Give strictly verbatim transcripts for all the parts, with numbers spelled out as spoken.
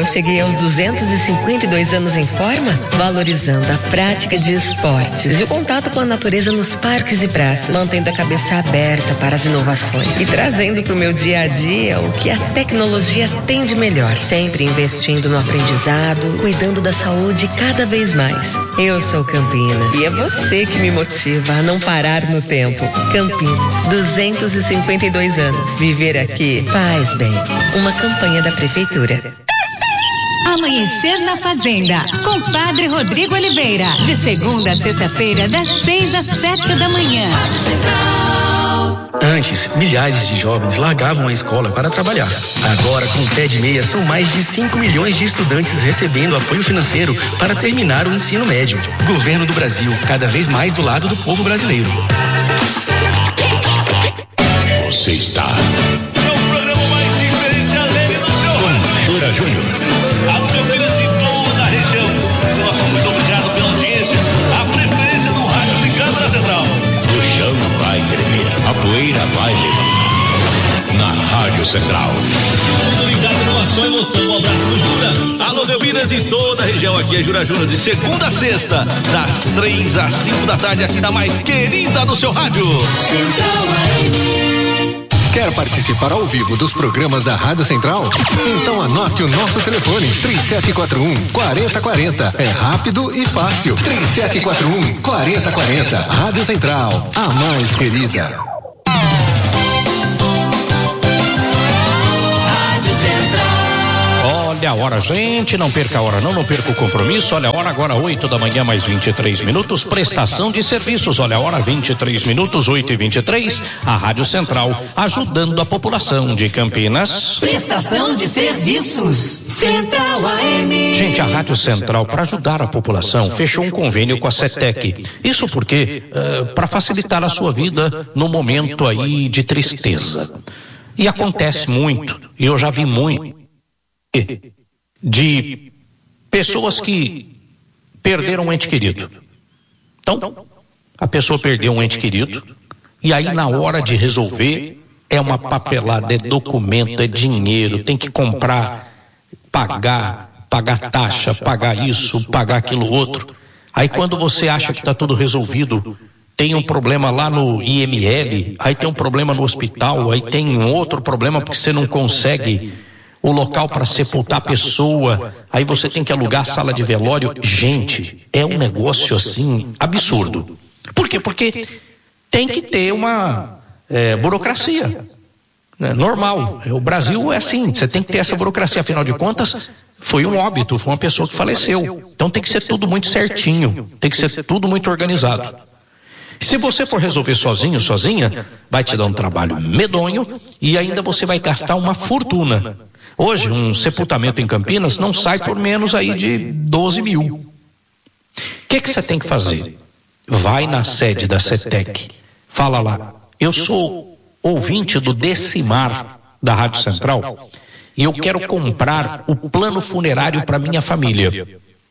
eu cheguei aos duzentos e cinquenta e dois anos em forma, valorizando a prática de esportes e o contato com a natureza nos parques e praças, mantendo a cabeça aberta para as inovações e trazendo para o meu dia a dia o que a tecnologia tem de melhor, sempre investindo no aprendizado, cuidando da saúde cada vez mais. Eu sou Campinas e é você que me motiva a não parar no tempo. Campinas, duzentos e cinquenta e dois anos. Viver aqui faz bem. Uma campanha da Prefeitura. Amanhecer na Fazenda, com Padre Rodrigo Oliveira, de segunda a sexta-feira, das seis às sete da manhã. Antes, milhares de jovens largavam a escola para trabalhar. Agora, com o Pé de Meia, são mais de cinco milhões de estudantes recebendo apoio financeiro para terminar o ensino médio. Governo do Brasil, cada vez mais do lado do povo brasileiro. Você está no programa mais diferente alegre do seu com Jura Júnior. Alô, meu Deus, em toda a região. Nosso muito obrigado pela audiência. A preferência do rádio ligado na central. O chão vai tremer, a poeira vai levantar. Na Rádio Central. Novidade, inovação, emoção. Um abraço do Jura. Alô, Belminas e toda a região. Aqui é Jura Júnior, de segunda a sexta, das três às cinco da tarde, aqui na mais querida do seu rádio. Central A M. Quer participar ao vivo dos programas da Rádio Central? Então anote o nosso telefone, três sete quatro um, quatro zero quatro zero. É rápido e fácil. três sete quatro um, quatro zero quatro zero. Rádio Central, a mais querida. Olha a hora, gente, não perca a hora não, não perca o compromisso. Olha a hora agora, oito da manhã, mais vinte e três minutos, prestação de serviços. Olha a hora, vinte e três minutos, oito e vinte e três, a Rádio Central, ajudando a população de Campinas. Prestação de serviços, Central A M. Gente, a Rádio Central, para ajudar a população, fechou um convênio com a CETEC. Isso porque, uh, para facilitar a sua vida no momento aí de tristeza. E acontece muito, e eu já vi muito, de pessoas que perderam um ente querido. Então, a pessoa perdeu um ente querido e aí na hora de resolver é uma papelada, é documento, é dinheiro, tem que comprar, pagar, pagar taxa, pagar isso, pagar aquilo outro. Aí quando você acha que está tudo resolvido, tem um problema lá no I M L, aí tem um problema no hospital, aí tem um outro problema porque você não consegue o local para sepultar a pessoa, aí você tem que alugar a sala de velório. Gente, é um negócio assim absurdo. Por quê? Porque tem que ter uma é, burocracia, né? Normal. O Brasil é assim, você tem que ter essa burocracia, afinal de contas foi um óbito, foi uma pessoa que faleceu, então tem que ser tudo muito certinho, tem que ser tudo muito organizado. Se você for resolver sozinho, sozinha, vai te dar um trabalho medonho e ainda você vai gastar uma fortuna. Hoje, um sepultamento em Campinas não sai por menos aí de doze mil. O que que você tem que fazer? Vai na sede da CETEC, fala lá, eu sou ouvinte do Decimar da Rádio Central e eu quero comprar o plano funerário para minha família.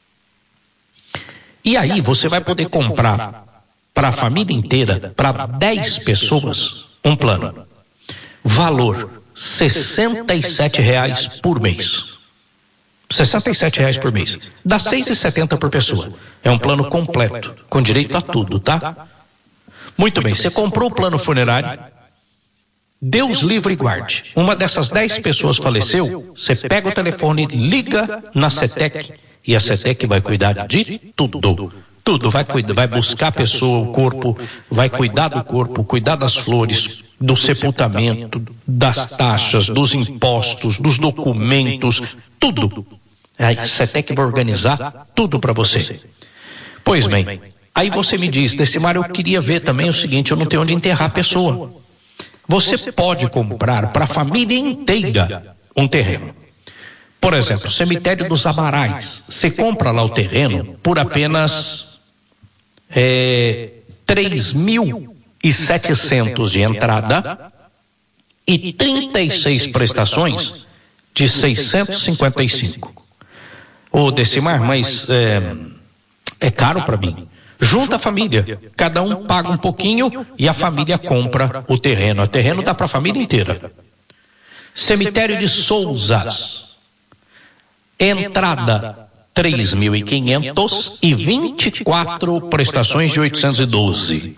E aí você vai poder comprar para a família inteira, para dez pessoas, um plano. Valor sessenta e sete reais por mês. sessenta e sete reais por mês. Dá seis reais e setenta centavos por pessoa. É um plano completo, com direito a tudo, tá? Muito bem, você comprou o plano funerário, Deus livre e guarde. Uma dessas dez pessoas faleceu, você pega o telefone, liga na CETEC e a CETEC vai cuidar de tudo. Tudo, vai cuidar, vai buscar a pessoa, o corpo, vai cuidar do corpo, cuidar das flores, do sepultamento, das taxas, dos impostos, dos documentos, tudo. Aí a CETEC vai organizar tudo para você. Pois bem, aí você me diz, Decimar, eu queria ver também o seguinte, eu não tenho onde enterrar a pessoa. Você pode comprar para a família inteira um terreno. Por exemplo, o cemitério dos Amarais, você compra lá o terreno por apenas é, três mil e setecentos de entrada e trinta e seis prestações de seiscentos e cinquenta e cinco. Ô Decimar, mas é, é caro para mim. Junta a família, cada um paga um pouquinho e a família compra o terreno. O terreno dá para a família inteira. Cemitério de Souzas. Entrada três mil e quinhentos e vinte e quatro prestações de oitocentos e doze.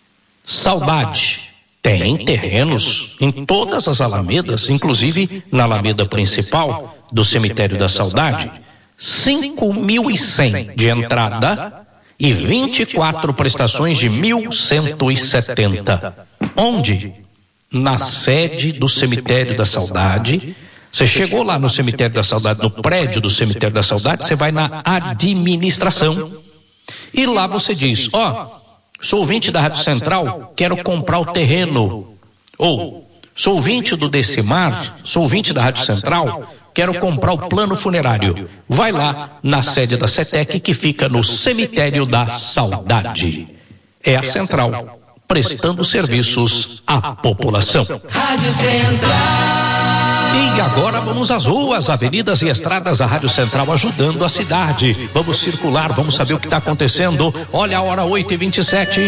Saudade. Tem terrenos em todas as alamedas, inclusive na alameda principal do Cemitério da Saudade. cinco mil e cem de entrada e vinte e quatro prestações de mil cento e setenta. Onde? Na sede do Cemitério da Saudade. Você chegou lá no Cemitério da Saudade, no prédio do Cemitério da Saudade, você vai na administração e lá você diz, ó, oh, sou ouvinte da Rádio Central, quero comprar o terreno. Ou, sou ouvinte do Decimar, sou ouvinte da Rádio Central, quero comprar o plano funerário. Vai lá na sede da CETEC, que fica no Cemitério da Saudade. É a Central, prestando serviços à população. Rádio Central. E agora vamos às ruas, avenidas e estradas da Rádio Central ajudando a cidade. Vamos circular, vamos saber o que está acontecendo. Olha a hora, oito e vinte e sete.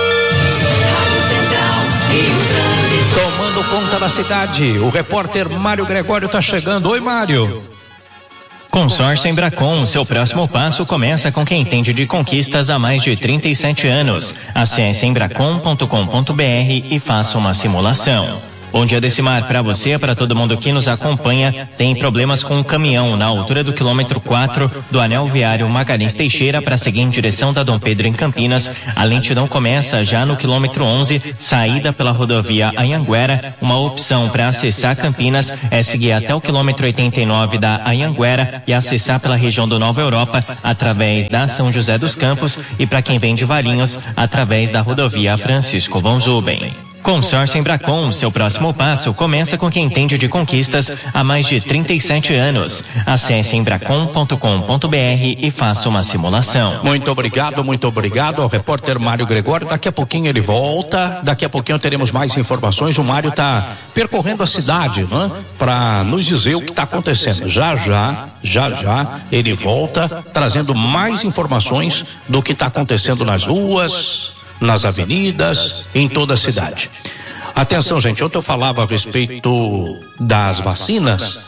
Rádio Central e o trânsito. Tomando conta da cidade, o repórter Mário Gregório está chegando. Oi, Mário. Consórcio Embracon, seu próximo passo começa com quem entende de conquistas há mais de trinta e sete anos. Acesse embracon ponto com ponto br e faça uma simulação. Bom dia, Decimar, para você, para todo mundo que nos acompanha. Tem problemas com o caminhão na altura do quilômetro quatro do anel viário Magalhães Teixeira para seguir em direção da Dom Pedro em Campinas. A lentidão começa já no quilômetro onze, saída pela rodovia Anhanguera. Uma opção para acessar Campinas é seguir até o quilômetro oitenta e nove da Anhanguera e acessar pela região do Nova Europa através da São José dos Campos e para quem vem de Valinhos através da rodovia Francisco von Zuben. Consórcio Embracon, seu próximo passo começa com quem entende de conquistas há mais de trinta e sete anos. Acesse embracon ponto com ponto br e faça uma simulação. Muito obrigado, muito obrigado ao repórter Mário Gregório. Daqui a pouquinho ele volta, daqui a pouquinho teremos mais informações. O Mário está percorrendo a cidade, né, para nos dizer o que está acontecendo. Já, já, já, já, ele volta trazendo mais informações do que está acontecendo nas ruas, nas avenidas, em toda a cidade. Atenção, gente, ontem eu falava a respeito das vacinas.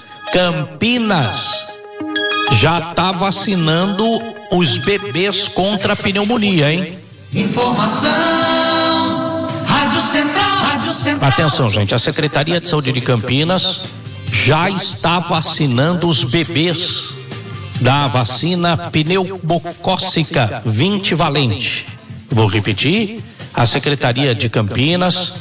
Campinas já está vacinando os bebês contra a pneumonia, hein? Informação, Rádio Central, Rádio Central. Atenção, gente, a Secretaria de Saúde de Campinas já está vacinando os bebês da vacina pneumocócica vinte valente. Vou repetir, a Secretaria de Campinas,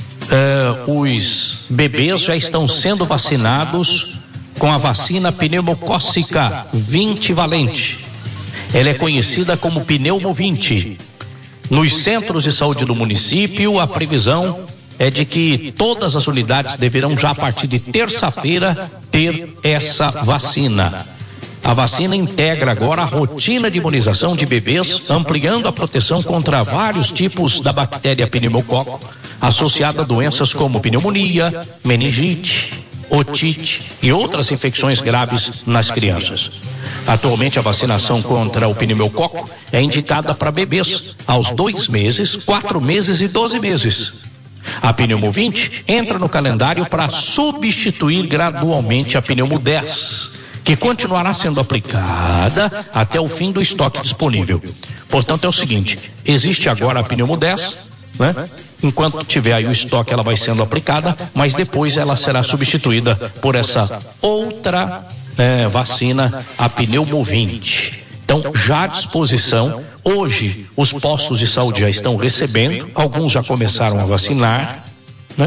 uh, os bebês já estão sendo vacinados com a vacina pneumocócica vinte valente. Ela é conhecida como Pneumo vinte. Nos centros de saúde do município, a previsão é de que todas as unidades deverão já a partir de terça-feira ter essa vacina. A vacina integra agora a rotina de imunização de bebês, ampliando a proteção contra vários tipos da bactéria pneumococo, associada a doenças como pneumonia, meningite, otite e outras infecções graves nas crianças. Atualmente, a vacinação contra o pneumococo é indicada para bebês aos dois meses, quatro meses e doze meses. A Pneumo vinte entra no calendário para substituir gradualmente a Pneumo dez, que continuará sendo aplicada até o fim do estoque disponível. Portanto, é o seguinte, existe agora a Pneumo dez, né? Enquanto tiver aí o estoque, ela vai sendo aplicada, mas depois ela será substituída por essa outra é, vacina, a Pneumo vinte. Então, já à disposição, hoje os postos de saúde já estão recebendo, alguns já começaram a vacinar, né?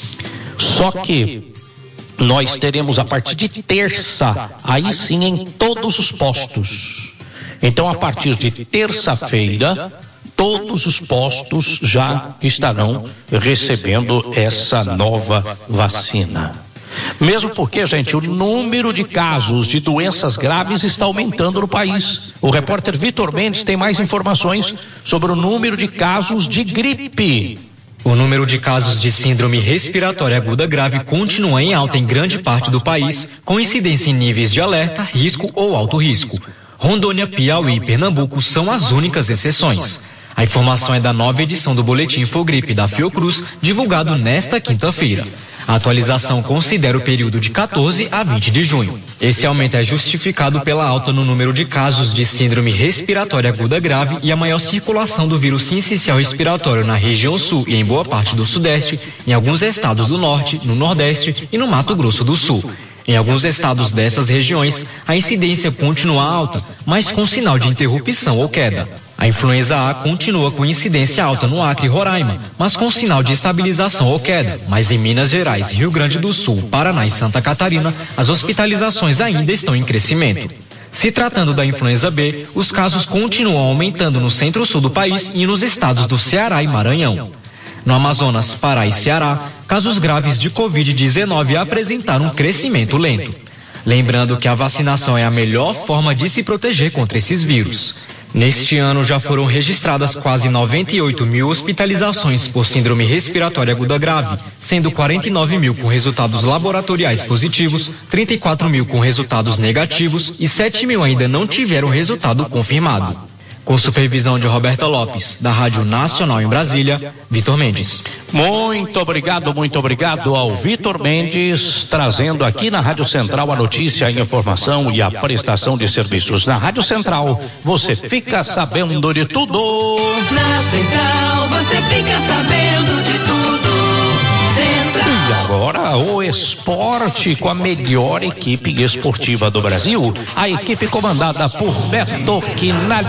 Só que nós teremos a partir de terça, aí sim em todos os postos. Então, a partir de terça-feira, todos os postos já estarão recebendo essa nova vacina. Mesmo porque, gente, o número de casos de doenças graves está aumentando no país. O repórter Vitor Mendes tem mais informações sobre o número de casos de gripe. O número de casos de síndrome respiratória aguda grave continua em alta em grande parte do país, com incidência em níveis de alerta, risco ou alto risco. Rondônia, Piauí e Pernambuco são as únicas exceções. A informação é da nova edição do Boletim Infogripe da Fiocruz, divulgado nesta quinta-feira. A atualização considera o período de quatorze a vinte de junho. Esse aumento é justificado pela alta no número de casos de síndrome respiratória aguda grave e a maior circulação do vírus sincicial respiratório na região sul e em boa parte do sudeste, em alguns estados do norte, no nordeste e no Mato Grosso do Sul. Em alguns estados dessas regiões, a incidência continua alta, mas com sinal de interrupção ou queda. A influenza A continua com incidência alta no Acre e Roraima, mas com sinal de estabilização ou queda. Mas em Minas Gerais, Rio Grande do Sul, Paraná e Santa Catarina, as hospitalizações ainda estão em crescimento. Se tratando da influenza B, os casos continuam aumentando no centro-sul do país e nos estados do Ceará e Maranhão. No Amazonas, Pará e Ceará, casos graves de covid dezenove apresentaram um crescimento lento. Lembrando que a vacinação é a melhor forma de se proteger contra esses vírus. Neste ano já foram registradas quase noventa e oito mil hospitalizações por síndrome respiratória aguda grave, sendo quarenta e nove mil com resultados laboratoriais positivos, trinta e quatro mil com resultados negativos e sete mil ainda não tiveram resultado confirmado. Com supervisão de Roberta Lopes, da Rádio Nacional em Brasília, Vitor Mendes. Muito obrigado, muito obrigado ao Vitor Mendes, trazendo aqui na Rádio Central a notícia, a informação e a prestação de serviços. Na Rádio Central, você fica sabendo de tudo. Na Central, você fica sabendo de tudo. Central. E agora o esporte com a melhor equipe esportiva do Brasil, a equipe comandada por Beto Quinalha.